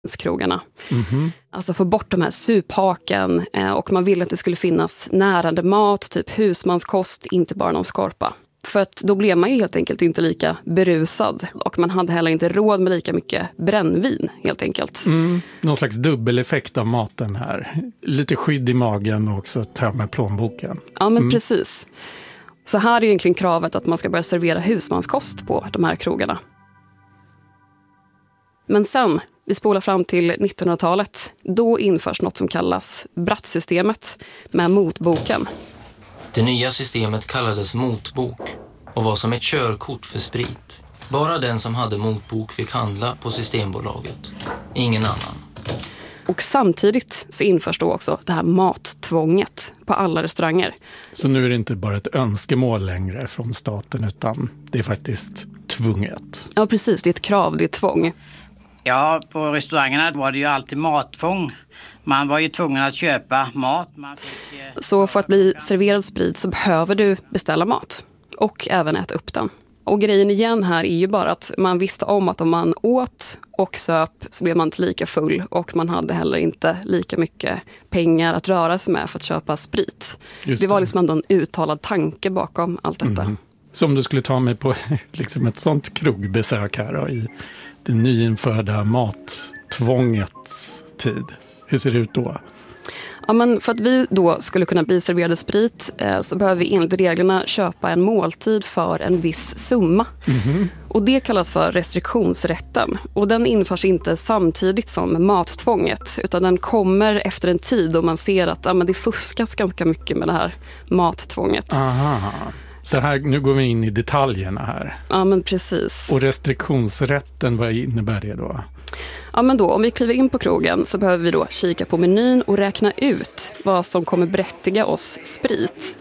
krogarna. Alltså få bort de här suphaken och man ville att det skulle finnas närande mat, typ husmanskost, inte bara någon skorpa. För att då blev man ju helt enkelt inte lika berusad och man hade heller inte råd med lika mycket brännvin helt enkelt. Någon slags dubbeleffekt av maten här. Lite skydd i magen och också tömma plånboken. Ja men precis. Så här är egentligen kravet att man ska börja servera husmanskost på de här krogarna. Men sen, vi spolar fram till 1900-talet, då införs något som kallas Brattsystemet med motboken. Det nya systemet kallades motbok och var som ett körkort för sprit. Bara den som hade motbok fick handla på Systembolaget. Ingen annan. Och samtidigt så införs då också det här mattvånget på alla restauranger. Så nu är det inte bara ett önskemål längre från staten utan det är faktiskt tvunget. Ja precis, det är ett krav, det är tvång. Ja, på restaurangerna var det ju alltid mattvång. Man var ju tvungen att köpa mat. Så för att bli serverad sprit så behöver du beställa mat och även äta upp den. Och grejen igen här är ju bara att man visste om att om man åt och söp så blev man inte lika full och man hade heller inte lika mycket pengar att röra sig med för att köpa sprit. Det var liksom ändå en uttalad tanke bakom allt detta. Så om du skulle ta mig på liksom ett sånt krogbesök här då, i det nyinförda mattvångets tid. Hur ser det ut då? Ja, men för att vi då skulle kunna bli serverade sprit så behöver vi enligt reglerna köpa en måltid för en viss summa. Och det kallas för restriktionsrätten. Och den införs inte samtidigt som mattvånget utan den kommer efter en tid då man ser att men det fuskas ganska mycket med det här mattvånget. Aha. Så här, nu går vi in i detaljerna här. Ja, men precis. Och restriktionsrätten, vad innebär det då? Ja, men då, om vi kliver in på krogen så behöver vi då kika på menyn och räkna ut vad som kommer berättiga oss sprit.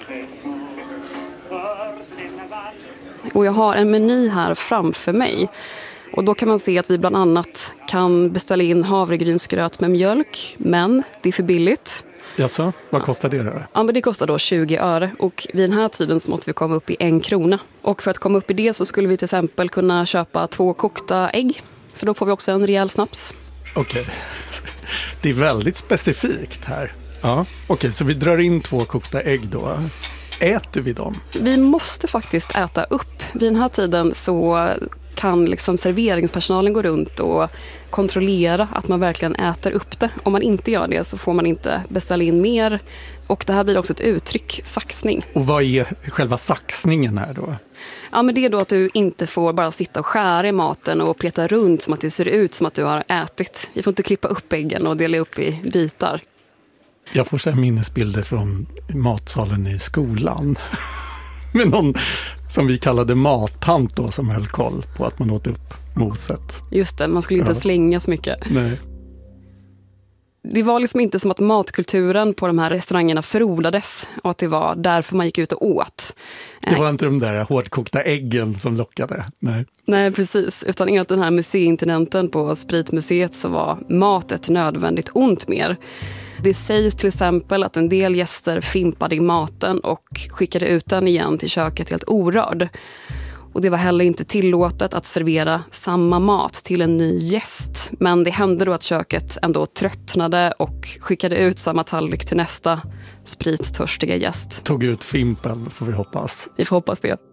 Och jag har en meny här framför mig. Och då kan man se att vi bland annat kan beställa in havregrynsgröt med mjölk, men det är för billigt. Jaså, vad kostar det då? Ja, men det kostar då 20 öre och vid den här tiden så måste vi komma upp i 1 krona. Och för att komma upp i det så skulle vi till exempel kunna köpa 2 kokta ägg, för då får vi också en rejäl snaps. Okej, det är väldigt specifikt här. Ja, okej, så vi drar in 2 kokta ägg då. Äter vi dem? Vi måste faktiskt äta upp. Vid den här tiden så kan liksom serveringspersonalen gå runt och kontrollera att man verkligen äter upp det. Om man inte gör det så får man inte beställa in mer. Och det här blir också ett uttryck, saxning. Och vad är själva saxningen här då? Ja, men det är då att du inte får bara sitta och skära i maten och peta runt som att det ser ut som att du har ätit. Vi får inte klippa upp äggen och dela upp i bitar. Jag får så här minnesbilder från matsalen i skolan. Med någon som vi kallade mattant då, som höll koll på att man åt upp moset. Just det, man skulle inte slänga så mycket. Nej. Det var liksom inte som att matkulturen på de här restaurangerna frodades och att det var därför man gick ut och åt. Det var inte de där hårdkokta äggen som lockade. Nej, precis. Utan enligt den här museiintendenten på Spritmuseet så var mat ett nödvändigt ont mer. Det sägs till exempel att en del gäster fimpade i maten och skickade ut den igen till köket helt orörd. Och det var heller inte tillåtet att servera samma mat till en ny gäst. Men det hände då att köket ändå tröttnade och skickade ut samma tallrik till nästa sprittörstiga gäst. Tog ut fimpen, får vi hoppas. Vi får hoppas det.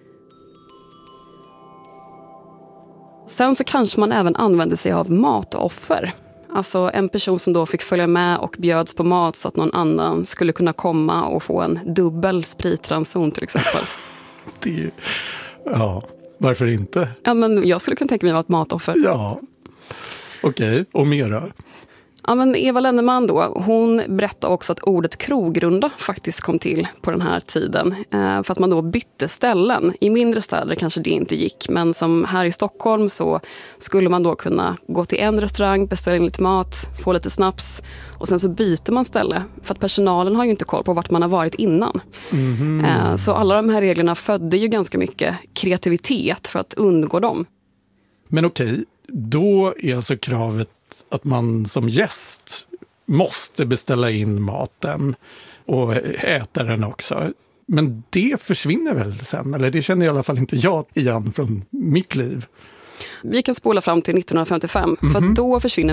Sen så kanske man även använde sig av matoffer. Alltså en person som då fick följa med och bjöds på mat så att någon annan skulle kunna komma och få en dubbel spritranson till exempel. Det är ju... Ja, varför inte? Ja, men jag skulle kunna tänka mig att vara ett matoffer. Ja, okej. Och mera? Ja, men Eva Lenneman då, hon berättade också att ordet krogrunda faktiskt kom till på den här tiden. För att man då bytte ställen. I mindre städer kanske det inte gick. Men som här i Stockholm så skulle man då kunna gå till en restaurang, beställa in lite mat, få lite snaps. Och sen så byter man ställe. För att personalen har ju inte koll på vart man har varit innan. Så alla de här reglerna födde ju ganska mycket kreativitet för att undgå dem. Men okej, då är alltså kravet att man som gäst måste beställa in maten och äta den också. Men det försvinner väl sen? Eller det känner i alla fall inte jag igen från mitt liv. Vi kan spola fram till 1955 för att då försvinner